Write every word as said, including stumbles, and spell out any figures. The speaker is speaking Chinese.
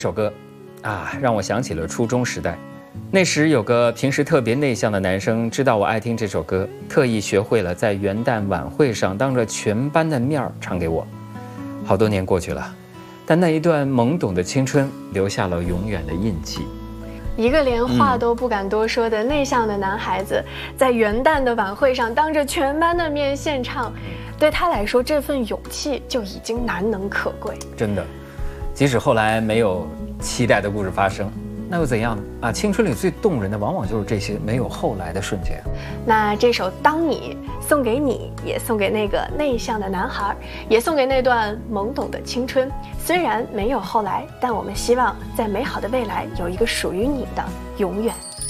这首歌啊，让我想起了初中时代。那时有个平时特别内向的男生，知道我爱听这首歌，特意学会了在元旦晚会上当着全班的面唱给我。好多年过去了，但那一段懵懂的青春留下了永远的印记。 一个连话都不敢多说的内向的男孩子，在元旦的晚会上当着全班的面献唱，对他来说，这份勇气就已经难能可贵。 真的，即使后来没有期待的故事发生，那又怎样呢？啊，青春里最动人的，往往就是这些没有后来的瞬间。 那这首《当你》送给你，也送给那个内向的男孩，也送给那段懵懂的青春。虽然没有后来，但我们希望在美好的未来有一个属于你的永远。